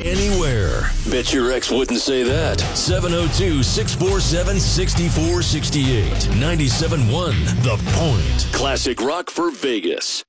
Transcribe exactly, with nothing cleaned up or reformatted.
anywhere. Bet your ex wouldn't say that. seven oh two, six four seven, six four six eight. ninety-seven point one The Point. Classic rock for Vegas.